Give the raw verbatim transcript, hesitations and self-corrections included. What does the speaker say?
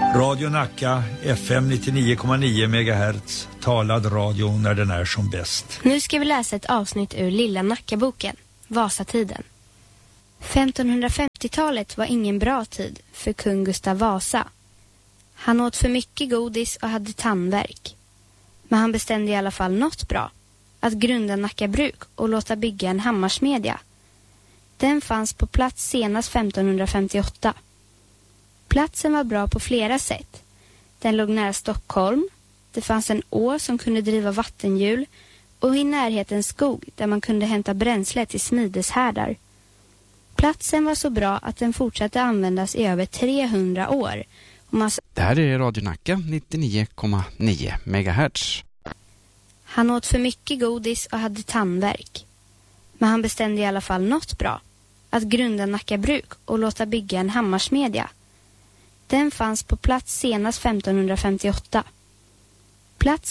Radio Nacka, F M nittionio komma nio megahertz, talad radio när den är som bäst. Nu ska vi läsa ett avsnitt ur Lilla Nackaboken, Vasatiden. femtonhundrafemtiotalet var ingen bra tid för kung Gustav Vasa. Han åt för mycket godis och hade tandvärk. Men han bestämde i alla fall något bra, att grunda Nacka bruk och låta bygga en hammarsmedja. Den fanns på plats senast femtonhundrafemtioåtta. Platsen var bra på flera sätt. Den låg nära Stockholm. Det fanns en å som kunde driva vattenhjul och i närheten skog där man kunde hämta bränsle till smideshärdar. Platsen var så bra att den fortsatte användas i över trehundra år. Och man... Det här är Radio Nacka nittionio komma nio megahertz. Han åt för mycket godis och hade tandvärk. Men han bestämde i alla fall något bra, att grunda Nacka bruk och låta bygga en hammarsmedja. Den fanns på plats senast femtonhundrafemtioåtta. Plats